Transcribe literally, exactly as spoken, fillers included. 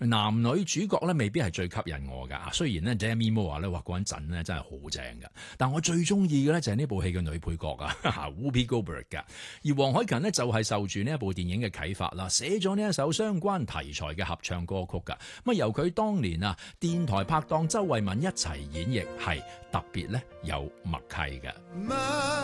男女主角咧未必係最吸引我㗎。雖然咧 Demi Moore 咧，哇嗰陣陣咧真係好正㗎，但我最中意嘅咧就係呢部戲嘅女配角啊，Whoopi Goldberg 㗎。而黃凱芹呢，就係受住呢一部電影嘅啟發啦，寫咗呢一首相關題材嘅合唱歌曲㗎。咁啊由佢當年啊電台拍檔周慧敏一齊演繹，係特別咧有默契嘅。